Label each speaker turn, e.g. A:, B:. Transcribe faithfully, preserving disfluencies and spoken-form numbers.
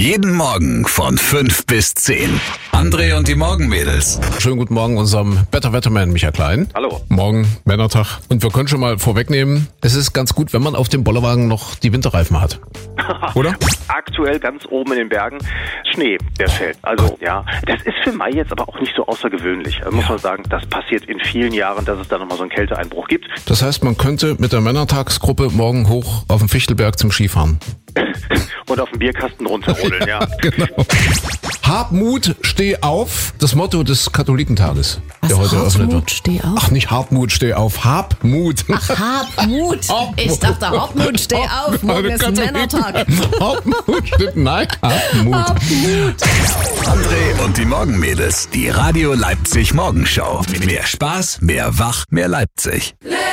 A: Jeden Morgen von fünf bis zehn. André und die Morgenmädels.
B: Schönen guten Morgen unserem Better Wetterman Michael Klein.
C: Hallo.
B: Morgen, Männertag. Und wir können schon mal vorwegnehmen, es ist ganz gut, wenn man auf dem Bollerwagen noch die Winterreifen hat. Oder?
C: Aktuell ganz oben in den Bergen Schnee, der fällt. Also ja, das ist für Mai jetzt aber auch nicht so außergewöhnlich. Also, muss
B: Ja.
C: man sagen, das passiert in vielen Jahren, dass es da nochmal so einen Kälteeinbruch gibt.
B: Das heißt, man könnte mit der Männertagsgruppe morgen hoch auf den Fichtelberg zum Skifahren.
C: Und auf den Bierkasten runterrodeln, ja.
B: Genau. Hab Mut, steh auf. Das Motto des Katholikentages, der heute eröffnet
D: Hartmut,
B: wird.
D: steh auf?
B: Ach, nicht Hartmut, steh auf. Hab Mut.
D: Ach, hab Mut. Ich dachte, Hartmut, steh auf. Morgen ist ein Männertag.
B: Hartmut, stimmt. Nein, hab Mut.
D: Hab Mut.
A: André und die Morgenmädels. Die Radio Leipzig Morgenshow. Mehr Spaß, mehr Wach, mehr Leipzig.